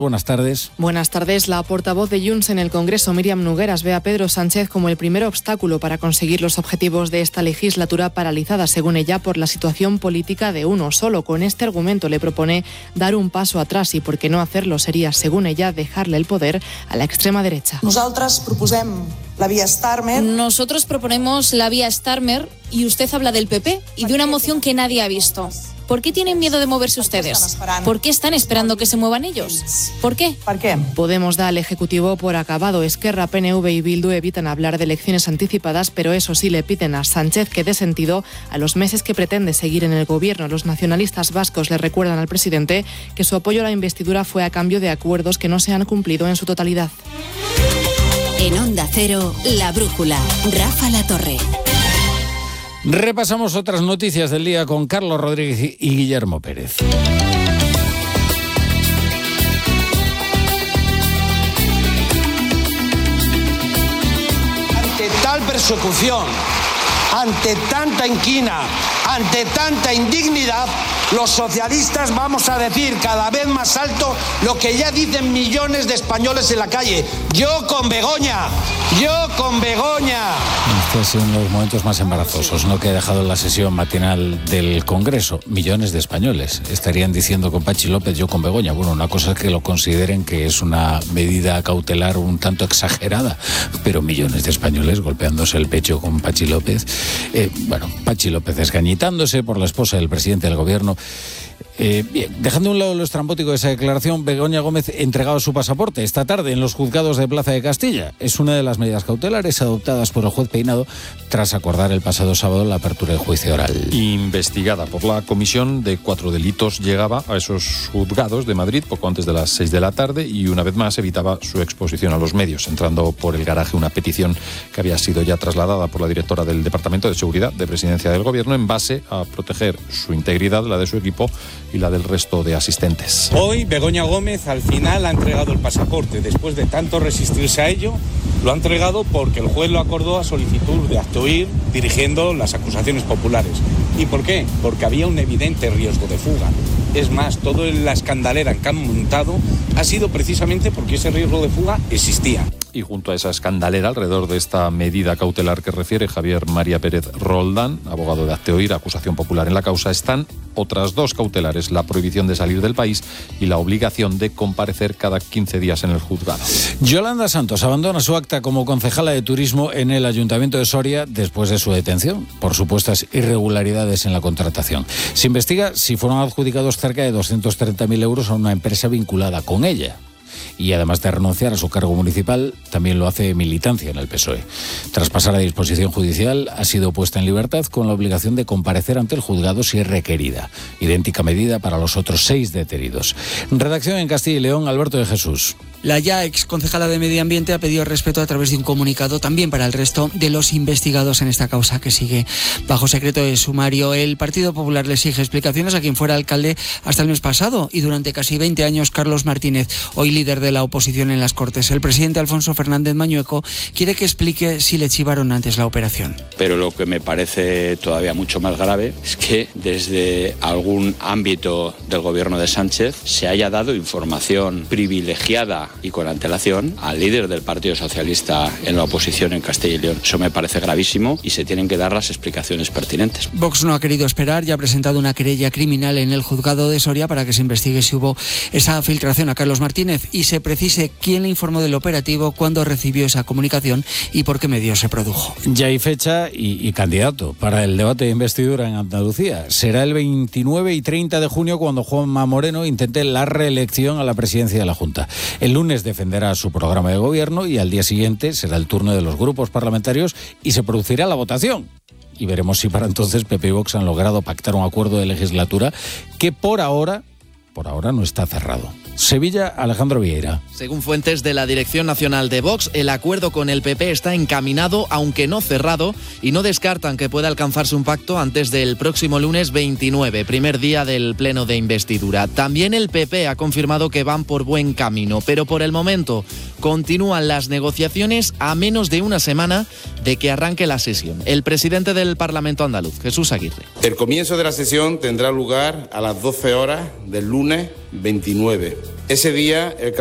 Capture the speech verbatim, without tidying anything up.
Buenas tardes. Buenas tardes. La portavoz de Junts en el Congreso, Míriam Nogueras, ve a Pedro Sánchez como el primer obstáculo para conseguir los objetivos de esta legislatura paralizada, según ella, por la situación política de uno solo. Con este argumento le propone dar un paso atrás y, por qué no hacerlo, sería, según ella, dejarle el poder a la extrema derecha. Nosaltres proposem la vía Starmer. Nosotros proponemos la vía Starmer y usted habla del P P y de una moción que nadie ha visto. ¿Por qué tienen miedo de moverse ustedes? ¿Por qué están esperando que se muevan ellos? ¿Por qué? ¿Por qué? Podemos da al Ejecutivo por acabado. Esquerra, P N V y Bildu evitan hablar de elecciones anticipadas, pero eso sí le piden a Sánchez que dé sentido a los meses que pretende seguir en el gobierno. Los nacionalistas vascos le recuerdan al presidente que su apoyo a la investidura fue a cambio de acuerdos que no se han cumplido en su totalidad. En Onda Cero, La Brújula, Rafa Latorre. Repasamos otras noticias del día con Carlos Rodríguez y Guillermo Pérez. Ante tal persecución, ante tanta inquina, ante tanta indignidad, los socialistas vamos a decir cada vez más alto lo que ya dicen millones de españoles en la calle. Yo con Begoña, yo con Begoña. Este ha sido uno de los momentos más embarazosos, ¿no?, que ha dejado la sesión matinal del Congreso. Millones de españoles estarían diciendo con Pachi López, yo con Begoña. Bueno, una cosa es que lo consideren que es una medida cautelar un tanto exagerada, pero millones de españoles golpeándose el pecho con Pachi López. Eh, bueno, Pachi López esgañitándose por la esposa del presidente del gobierno. Eh, bien, dejando a un lado lo estrambótico de esa declaración, Begoña Gómez ha entregado su pasaporte esta tarde en los juzgados de Plaza de Castilla. Es una de las medidas cautelares adoptadas por el juez Peinado tras acordar el pasado sábado la apertura del juicio oral. Investigada por la comisión de cuatro delitos, llegaba a esos juzgados de Madrid poco antes de las seis de la tarde y una vez más evitaba su exposición a los medios, entrando por el garaje una petición que había sido ya trasladada por la directora del Departamento de Seguridad de Presidencia del Gobierno en base a proteger su integridad, la de su equipo y la del resto de asistentes. Hoy Begoña Gómez al final ha entregado el pasaporte. Después de tanto resistirse a ello, lo ha entregado porque el juez lo acordó a solicitud de acto huir, dirigiendo las acusaciones populares. ¿Y por qué? Porque había un evidente riesgo de fuga. Es más, toda la escandalera que han montado ha sido precisamente porque ese riesgo de fuga existía. Y junto a esa escandalera, alrededor de esta medida cautelar que refiere Javier María Pérez Roldán, abogado de Acteoir, acusación popular en la causa, están otras dos cautelares, la prohibición de salir del país y la obligación de comparecer cada quince días en el juzgado. Yolanda Santos abandona su acta como concejala de turismo en el Ayuntamiento de Soria después de su detención por supuestas irregularidades en la contratación. Se investiga si fueron adjudicados cerca de doscientos treinta mil euros a una empresa vinculada con ella. Y además de renunciar a su cargo municipal, también lo hace militancia en el P S O E. Tras pasar a disposición judicial, ha sido puesta en libertad con la obligación de comparecer ante el juzgado si es requerida. Idéntica medida para los otros seis detenidos. Redacción en Castilla y León, Alberto de Jesús. La ya ex concejala de Medio Ambiente ha pedido respeto a través de un comunicado también para el resto de los investigados en esta causa que sigue bajo secreto de sumario. El Partido Popular le exige explicaciones a quien fuera alcalde hasta el mes pasado y durante casi veinte años, Carlos Martínez, hoy líder de la oposición en las Cortes. El presidente Alfonso Fernández Mañueco quiere que explique si le chivaron antes la operación. Pero lo que me parece todavía mucho más grave es que desde algún ámbito del gobierno de Sánchez se haya dado información privilegiada y con antelación al líder del Partido Socialista en la oposición en Castilla y León. Eso me parece gravísimo y se tienen que dar las explicaciones pertinentes. Vox no ha querido esperar y ha presentado una querella criminal en el juzgado de Soria para que se investigue si hubo esa filtración a Carlos Martínez y se precise quién le informó del operativo, cuándo recibió esa comunicación y por qué medios se produjo. Ya hay fecha y, y candidato para el debate de investidura en Andalucía. Será el veintinueve y treinta de junio cuando Juanma Moreno intente la reelección a la presidencia de la Junta. El lunes defenderá su programa de gobierno y al día siguiente será el turno de los grupos parlamentarios y se producirá la votación. Y veremos si para entonces P P y Vox han logrado pactar un acuerdo de legislatura que por ahora, por ahora no está cerrado. Sevilla, Alejandro Vieira. Según fuentes de la Dirección Nacional de Vox, el acuerdo con el P P está encaminado, aunque no cerrado, y no descartan que pueda alcanzarse un pacto antes del próximo lunes veintinueve, primer día del pleno de investidura. También el P P ha confirmado que van por buen camino, pero por el momento continúan las negociaciones a menos de una semana de que arranque la sesión. El presidente del Parlamento andaluz, Jesús Aguirre. El comienzo de la sesión tendrá lugar a las doce horas del lunes veintinueve. ese día el